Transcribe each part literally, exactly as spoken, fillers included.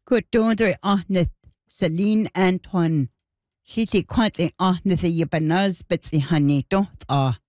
Kutondre Ahnath, Celine Antoine. Siti Quanti Ahnath Yibanaz, Betsy Hanito. Ah.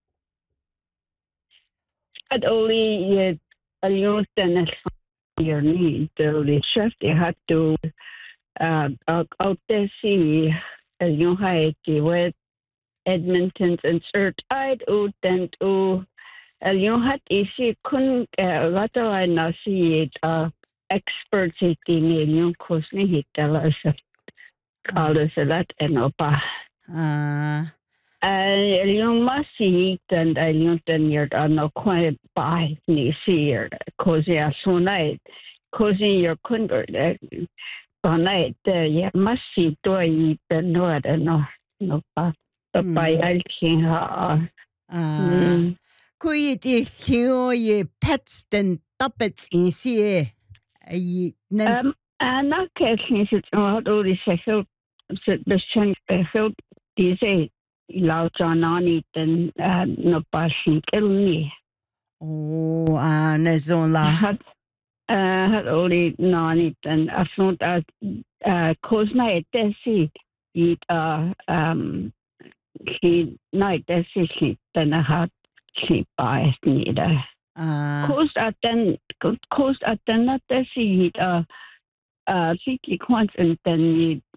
At only a young and your need, the chef they had to uh out there see a young high with Edmonton and cert I'd out and oh a young hat is she couldn't what I know see it uh experts in young cosne hit tell us call us a lot and opa. Ah. Uh, yung masih dan yung tenyer ano quite by ni seer cause ya so night cause your kunder pa night ya masih to yi den no no no pa pa al kin ha Ah. Kui di hio ye pets den tappets in sie. Ai nan. Um, ana ke kin sit o do di se the chen help diese lao janani den no pashin kelni Oh, ah, na zon la. had uh had only nani den afnot as uh kozna etesi it uh um he night desi den hat she by neither Ah. cost at den cost at den not desi uh uh city quants and then